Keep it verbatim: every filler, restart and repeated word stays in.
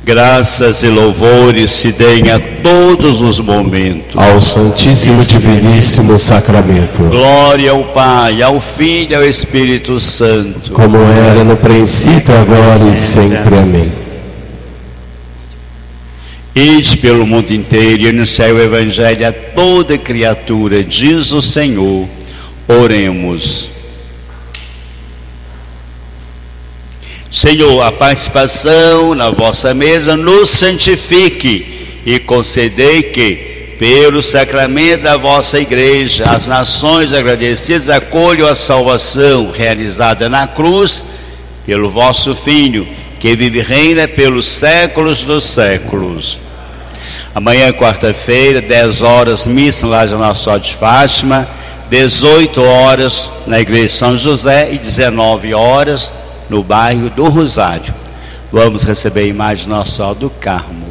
Graças e louvores se deem a todos os momentos ao Santíssimo Diviníssimo Sacramento. Glória ao Pai, ao Filho e ao Espírito Santo, como era no princípio, agora e sempre. Amém. Ide pelo mundo inteiro e anunciai o Evangelho a toda criatura, diz o Senhor. Oremos. Senhor, a participação na vossa mesa nos santifique e concedei que, pelo sacramento da vossa igreja, as nações agradecidas acolham a salvação realizada na cruz pelo vosso Filho, que vive e reina pelos séculos dos séculos. Amanhã, quarta-feira, dez horas, missa lá de Nossa Senhora de Fátima, dezoito horas na Igreja de São José e dezenove horas no bairro do Rosário. Vamos receber a imagem de Nossa Senhora do Carmo.